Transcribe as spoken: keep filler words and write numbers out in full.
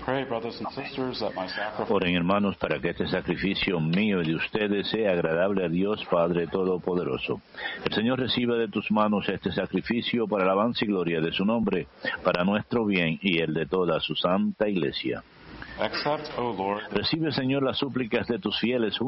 Oren, hermanos, para que este sacrificio mío y de ustedes sea agradable a Dios Padre Todopoderoso. El Señor reciba de tus manos este sacrificio para alabanza y gloria de su nombre, para nuestro bien y el de toda su santa Iglesia. Accept, O Lord, Recibe, Señor, las súplicas de tus fieles